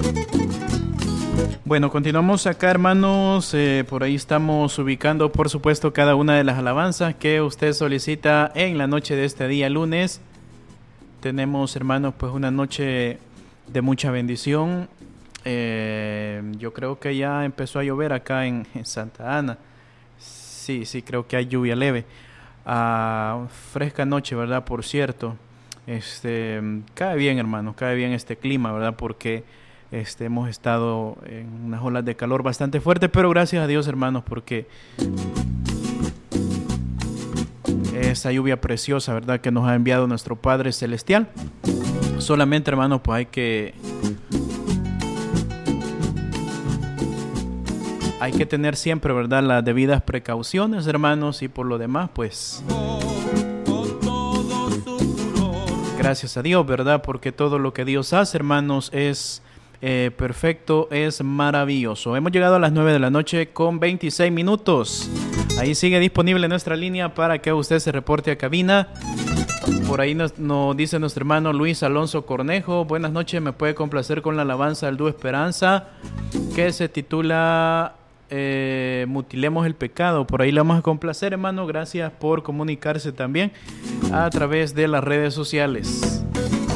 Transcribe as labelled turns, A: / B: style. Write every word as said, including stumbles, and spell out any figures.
A: Bueno, continuamos acá, hermanos. Eh, por ahí estamos ubicando, por supuesto, cada una de las alabanzas que usted solicita en la noche de este día lunes. Tenemos, hermanos, pues una noche de mucha bendición. Eh, yo creo que ya empezó a llover acá en, en Santa Ana. Sí, sí, creo que hay lluvia leve. Ah, fresca noche, ¿verdad? Por cierto, este, cae bien, hermanos, cae bien este clima, ¿verdad? Porque este, hemos estado en unas olas de calor bastante fuertes, pero gracias a Dios, hermanos, porque esa lluvia preciosa, ¿verdad? Que nos ha enviado nuestro Padre Celestial. Solamente, hermanos, pues hay que hay que tener siempre, ¿verdad?, las debidas precauciones, hermanos, y por lo demás, pues gracias a Dios, ¿verdad? Porque todo lo que Dios hace, hermanos, es eh, perfecto, es maravilloso. Hemos llegado a las nueve de la noche con veintiséis minutos. Ahí sigue disponible nuestra línea para que usted se reporte a cabina. Por ahí nos, nos dice nuestro hermano Luis Alonso Cornejo: buenas noches, me puede complacer con la alabanza del dúo Esperanza, que se titula eh, Mutilemos el Pecado. Por ahí le vamos a complacer, hermano. Gracias por comunicarse también a través de las redes sociales.